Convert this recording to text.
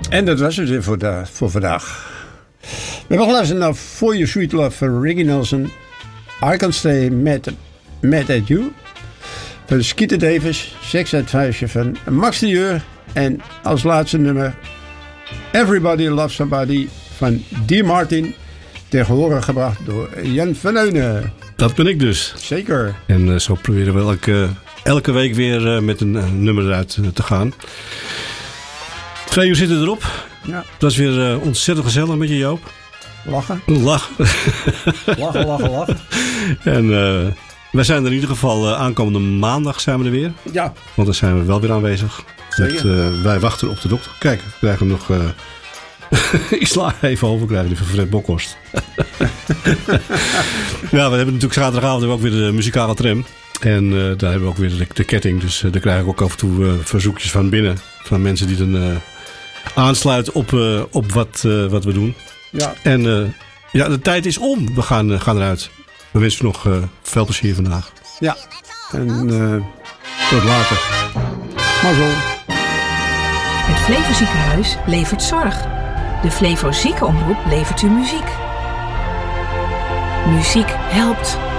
En dat was het weer voor vandaag. We hebben geluisterd naar For You Sweet Love van Ricky Nelson. I Can Stay Mad At You van Skeeter Davis. Sex Advice van Max de Jeur. En als laatste nummer Everybody Loves Somebody van Dear Martin. Ter gehore gebracht door Jan van Eunen. Dat ben ik dus. Zeker. En zo proberen we elke week weer met een nummer eruit te gaan. 2 uur zitten erop. Ja. Het was weer ontzettend gezellig met je, Joop. Lachen. Lachen. En wij zijn er in ieder geval aankomende maandag zijn we er weer. Ja. Want dan zijn we wel weer aanwezig. Wij wachten op de dokter. Kijk, we krijgen nog... ik sla even over, krijgen die van Fred Bokhorst. Ja, we hebben natuurlijk zaterdagavond ook weer de muzikale tram. En daar hebben we ook weer de ketting. Dus daar krijg ik ook af en toe verzoekjes van binnen. Van mensen die dan aansluiten op wat we doen. Ja. En de tijd is om. We gaan eruit. We wensen nog veel plezier vandaag. Ja. En tot later. Maar zo. Het Flevo Ziekenhuis levert zorg. De Flevo Ziekenomroep levert u muziek. Muziek helpt.